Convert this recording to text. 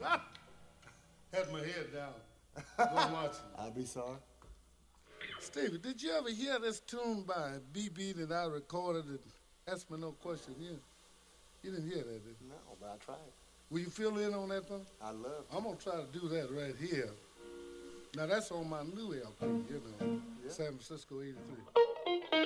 Had my head down. Go watch it. I'll be sorry. Stevie, did you ever hear this tune by BB that I recorded and asked me no question here? You didn't hear that, did you? No, but I tried. Will you fill in on that one? I love I'm going to try to do that right here. Now, that's on my new LP, you know, Yeah. San Francisco 83.